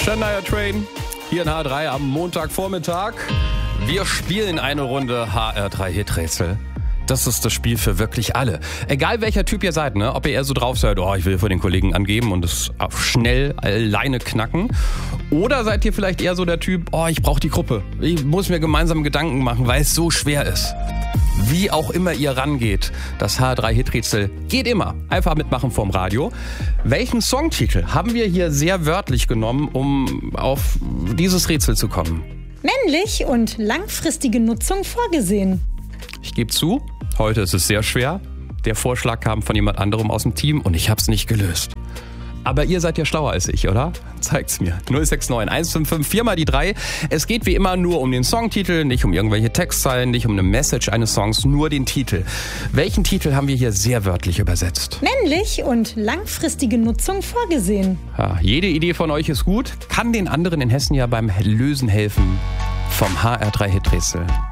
Shania Twain, hier in H3 am Montagvormittag. Wir spielen eine Runde HR3 Hiträtsel. Das ist das Spiel für wirklich alle. Egal welcher Typ ihr seid, ne? Ob ihr eher so drauf seid, ich will vor den Kollegen angeben und es schnell alleine knacken. Oder seid ihr vielleicht eher so der Typ, ich brauche die Gruppe. Ich muss mir gemeinsam Gedanken machen, weil es so schwer ist. Wie auch immer ihr rangeht, das HR3 Hiträtsel geht immer. Einfach mitmachen vorm Radio. Welchen Songtitel haben wir hier sehr wörtlich genommen, um auf dieses Rätsel zu kommen? Männlich und langfristige Nutzung vorgesehen. Ich gebe zu, heute ist es sehr schwer. Der Vorschlag kam von jemand anderem aus dem Team und ich habe es nicht gelöst. Aber ihr seid ja schlauer als ich, oder? Zeigt's mir. 069 155 4 mal die 3. Es geht wie immer nur um den Songtitel, nicht um irgendwelche Textzeilen, nicht um eine Message eines Songs, nur den Titel. Welchen Titel haben wir hier sehr wörtlich übersetzt? Männlich und langfristige Nutzung vorgesehen. Ja, jede Idee von euch ist gut, kann den anderen in Hessen ja beim Lösen helfen vom HR3 Hiträtsel.